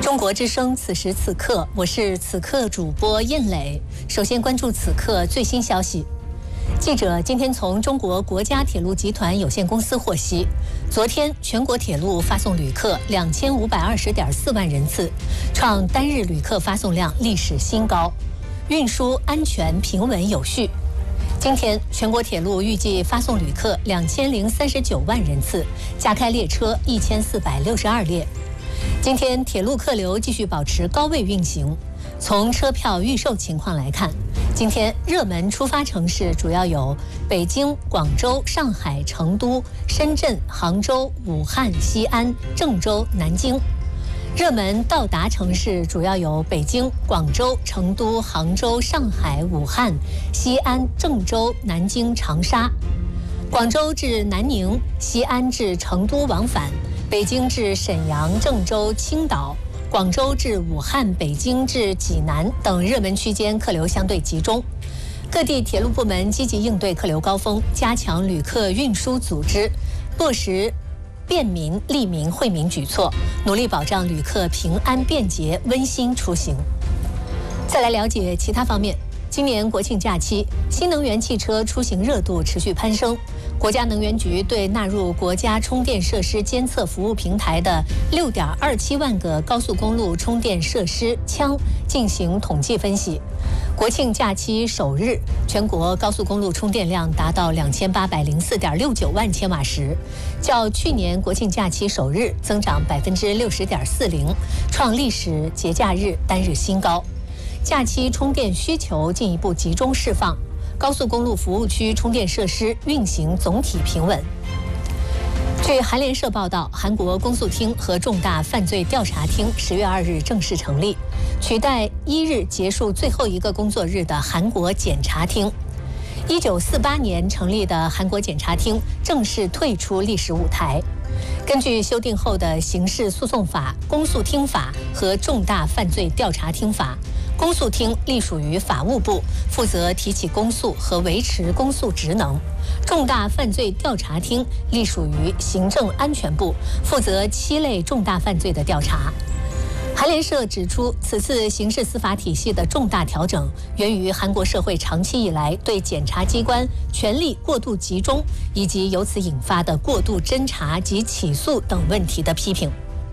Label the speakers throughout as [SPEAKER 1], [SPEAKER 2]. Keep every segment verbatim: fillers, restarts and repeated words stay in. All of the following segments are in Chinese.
[SPEAKER 1] 中国之声，此时此刻，我是此刻主播燕磊。首先关注此刻最新消息。记者今天从中国国家铁路集团有限公司获悉，昨天全国铁路发送旅客两千五百二十点四万人次，创单日旅客发送量历史新高，运输安全平稳有序。今天全国铁路预计发送旅客两千零三十九万人次，加开列车一千四百六十二列。今天铁路客流继续保持高位运行。从车票预售情况来看，今天热门出发城市主要有北京、广州、上海、成都、深圳、杭州、武汉、西安、郑州、南京。热门到达城市主要有北京、广州、成都、杭州、上海、武汉、西安、郑州、南京、长沙。广州至南宁、西安至成都往返，北京至沈阳、郑州、青岛，广州至武汉、北京至济南等热门区间客流相对集中。各地铁路部门积极应对客流高峰，加强旅客运输组织，落实便民、利民、惠民举措，努力保障旅客平安、便捷、温馨出行。再来了解其他方面。今年国庆假期，新能源汽车出行热度持续攀升。国家能源局对纳入国家充电设施监测服务平台的六点二七万个高速公路充电设施枪进行统计分析。国庆假期首日，全国高速公路充电量达到两千八百零四点六九万千瓦时，较去年国庆假期首日增长百分之六十点四零，创历史节假日单日新高。假期充电需求进一步集中释放，高速公路服务区充电设施运行总体平稳。据韩联社报道，韩国公诉厅和重大犯罪调查厅十月二日正式成立，取代一日结束最后一个工作日的韩国检察厅。一九四八年成立的韩国检察厅正式退出历史舞台。根据修订后的刑事诉讼法、公诉厅法和重大犯罪调查厅法，公诉厅隶属于法务部，负责提起公诉和维持公诉职能；重大犯罪调查厅隶属于行政安全部，负责七类重大犯罪的调查。韩联社指出，此次刑事司法体系的重大调整源于韩国社会长期以来对检察机关权力过度集中以及由此引发的过度侦查及起诉等问题的批评。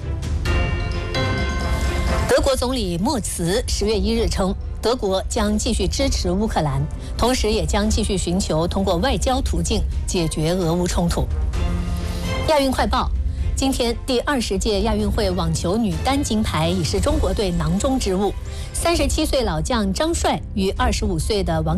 [SPEAKER 1] 德国总理默茨十月一日称，德国将继续支持乌克兰，同时也将继续寻求通过外交途径解决俄乌冲突。亚运快报。今天，第二十届亚运会网球女单金牌已是中国队囊中之物。三十七岁老将张帅与二十五岁的王